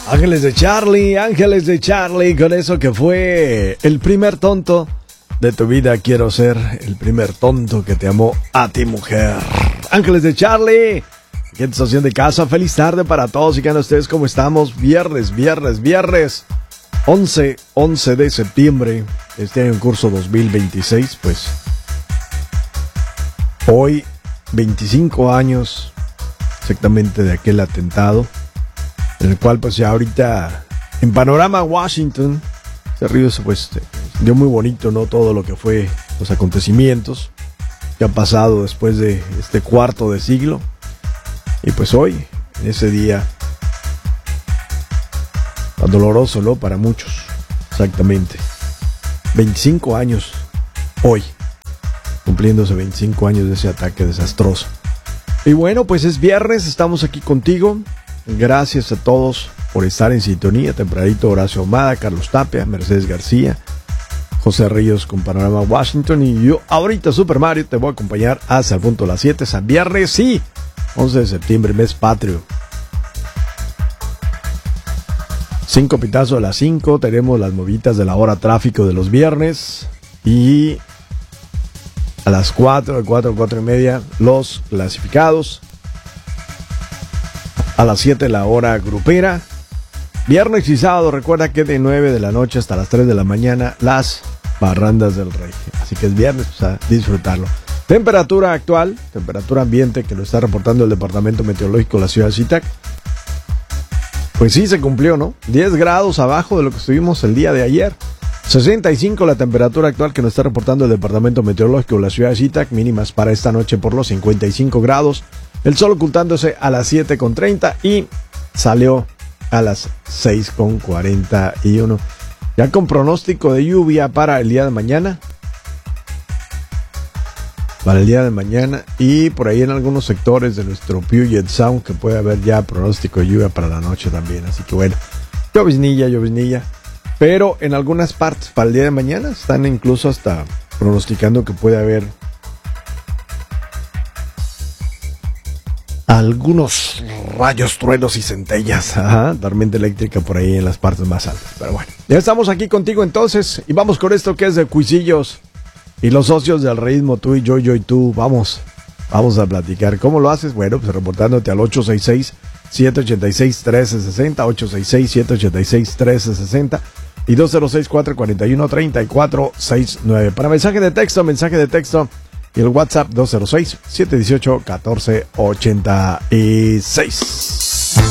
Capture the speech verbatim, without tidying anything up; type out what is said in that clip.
Ángeles de Charlie, Ángeles de Charlie, con eso que fue el primer tonto de tu vida. Quiero ser el primer tonto que te amó a ti, mujer. Ángeles de Charlie, aquí en tu estación de casa. Feliz tarde para todos y que ustedes cómo estamos. Viernes, viernes, viernes once, once de septiembre, este año en curso dos mil veintiséis. Pues hoy, veinticinco años exactamente de aquel atentado, en el cual pues ya ahorita en Panorama Washington ese río pues dio muy bonito, ¿no? Todo lo que fue los acontecimientos que han pasado después de este cuarto de siglo. Y pues hoy, en ese día tan doloroso, ¿no? Para muchos, exactamente veinticinco años hoy, cumpliéndose veinticinco años de ese ataque desastroso. Y bueno, pues es viernes, estamos aquí contigo. Gracias a todos por estar en sintonía. Tempranito, Horacio Ahumada, Carlos Tapia, Mercedes García, José Ríos con Panorama Washington. Y yo ahorita, Super Mario, te voy a acompañar hasta el punto de las siete. San Viernes, sí, once de septiembre, mes patrio. Cinco pitazos a las cinco. Tenemos las movidas de la hora tráfico de los viernes. Y a las cuatro, cuatro, cuatro y media, los clasificados. A las siete la hora grupera. Viernes y sábado, recuerda que de nueve de la noche hasta las tres de la mañana, las parrandas del rey. Así que es viernes, pues a disfrutarlo. Temperatura actual, temperatura ambiente que lo está reportando el Departamento Meteorológico de la ciudad de Zitac. Pues sí, se cumplió, ¿no? diez grados abajo de lo que estuvimos el día de ayer. sesenta y cinco la temperatura actual que nos está reportando el Departamento Meteorológico de la ciudad de Zitac. Mínimas para esta noche por los cincuenta y cinco grados. El sol ocultándose a las siete con treinta y salió a las seis con cuarenta y uno. Ya con pronóstico de lluvia para el día de mañana. Para el día de mañana. Y por ahí en algunos sectores de nuestro Puget Sound que puede haber ya pronóstico de lluvia para la noche también. Así que bueno, lloviznilla, lloviznilla. Pero en algunas partes para el día de mañana están incluso hasta pronosticando que puede haber algunos rayos, truenos y centellas. Ajá, tormenta eléctrica por ahí en las partes más altas. Pero bueno, ya estamos aquí contigo entonces. Y vamos con esto que es de Cuisillos y los socios del reísmo, tú y yo, yo y tú. Vamos, vamos a platicar. ¿Cómo lo haces? Bueno, pues reportándote al ocho seis seis, siete ocho seis, uno tres seis cero, ocho seis seis, siete ocho seis, uno tres seis cero y dos cero seis, cuatro cuatro uno, tres cuatro seis nueve. Para mensaje de texto, mensaje de texto. Y el WhatsApp dos cero seis, siete uno ocho, uno cuatro ocho seis.